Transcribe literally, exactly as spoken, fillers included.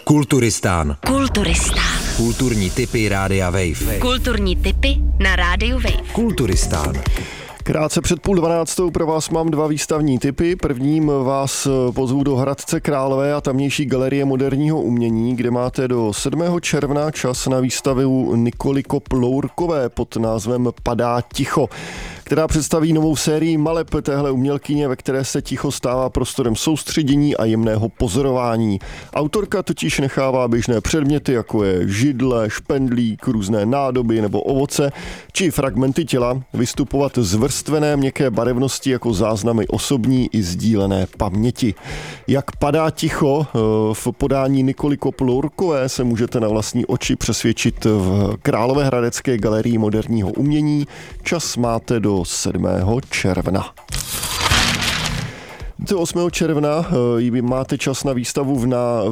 Kulturistán. Kulturistán. Kulturní tipy Rádia Wave. Kulturní tipy na Rádiu Wave. Kulturistán. Krátce před půl dvanáctou pro vás mám dva výstavní tipy. Prvním vás pozvu do Hradce Králové a tamnější galerie moderního umění, kde máte do sedmého června čas na výstavu Nikoly Kopp-Lourkové pod názvem Padá ticho, která představí novou sérii maleb téhle umělkyně, ve které se ticho stává prostorem soustředění a jemného pozorování. Autorka totiž nechává běžné předměty, jako je židle, špendlík, různé nádoby nebo ovoce, či fragmenty těla vystupovat z vrstvené měkké barevnosti jako záznamy osobní i sdílené paměti. Jak padá ticho v podání Nikoly Kopp-Lourkové se můžete na vlastní oči přesvědčit v Královéhradecké galerii moderního umění. Čas máte do sedmého června. osmého června máte čas na výstavu v, na,